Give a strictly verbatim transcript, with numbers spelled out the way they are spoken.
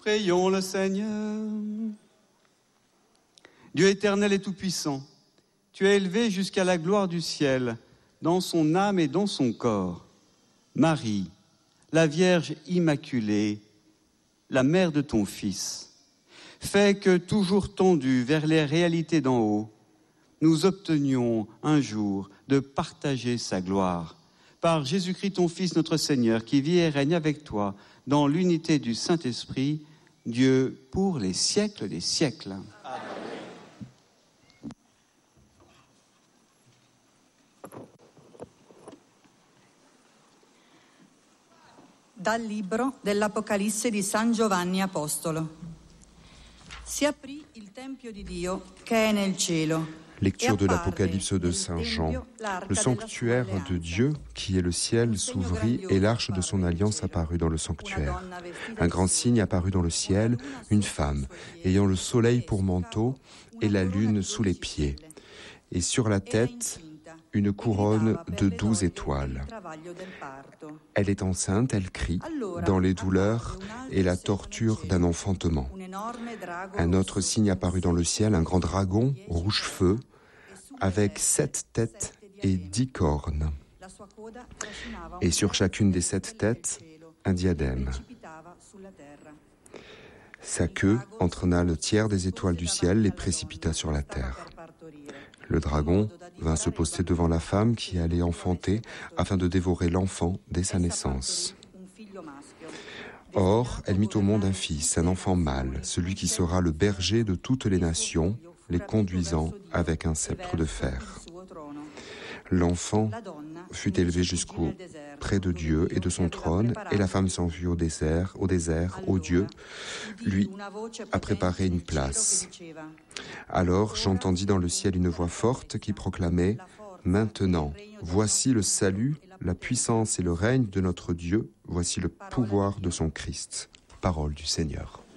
Prions le Seigneur. Dieu éternel et tout-puissant, tu es élevé jusqu'à la gloire du ciel, dans son âme et dans son corps. Marie, la Vierge Immaculée, la mère de ton Fils, fais que, toujours tendus vers les réalités d'en haut, nous obtenions un jour de partager sa gloire. Par Jésus-Christ, ton Fils, notre Seigneur, qui vit et règne avec toi dans l'unité du Saint-Esprit, Dieu pour les siècles des siècles. Amen. Dal libro dell'Apocalisse di San Giovanni Apostolo. Si aprì il tempio di Dio che è nel cielo. Lecture de l'Apocalypse de Saint Jean. Le sanctuaire de Dieu, qui est le ciel, s'ouvrit et l'arche de son alliance apparut dans le sanctuaire. Un grand signe apparut dans le ciel, une femme, ayant le soleil pour manteau et la lune sous les pieds. Et sur la tête, une couronne de douze étoiles. Elle est enceinte, elle crie, dans les douleurs et la torture d'un enfantement. Un autre signe apparut dans le ciel, un grand dragon, rouge feu, avec sept têtes et dix cornes. Et sur chacune des sept têtes, un diadème. Sa queue entraîna le tiers des étoiles du ciel, les précipita sur la terre. Le dragon vint se poster devant la femme qui allait enfanter afin de dévorer l'enfant dès sa naissance. Or, elle mit au monde un fils, un enfant mâle, celui qui sera le berger de toutes les nations, les conduisant avec un sceptre de fer. L'enfant fut élevé jusqu'au près de Dieu et de son trône, et la femme s'enfuit au désert, au désert, où Dieu lui a préparé une place. Alors j'entendis dans le ciel une voix forte qui proclamait « Maintenant, voici le salut, la puissance et le règne de notre Dieu, voici le pouvoir de son Christ. » Parole du Seigneur.